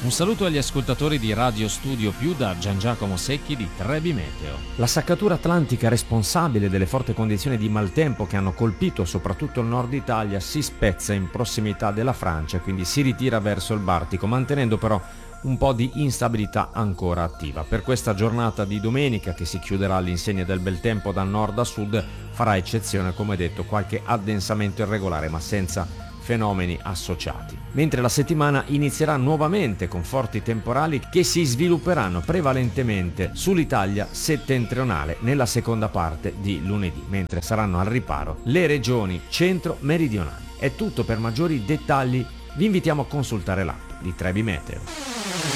Un saluto agli ascoltatori di Radio Studio Più da Gian Giacomo Secchi di Trebi Meteo. La saccatura atlantica responsabile delle forti condizioni di maltempo che hanno colpito soprattutto il nord Italia si spezza in prossimità della Francia, quindi si ritira verso il Baltico, mantenendo però un po' di instabilità ancora attiva. Per questa giornata di domenica, che si chiuderà all'insegna del bel tempo da nord a sud, farà eccezione, come detto, qualche addensamento irregolare ma senza fenomeni associati. Mentre la settimana inizierà nuovamente con forti temporali che si svilupperanno prevalentemente sull'Italia settentrionale nella seconda parte di lunedì, mentre saranno al riparo le regioni centro-meridionali. È tutto. Per maggiori dettagli vi invitiamo a consultare l'app di Trebi Meteo.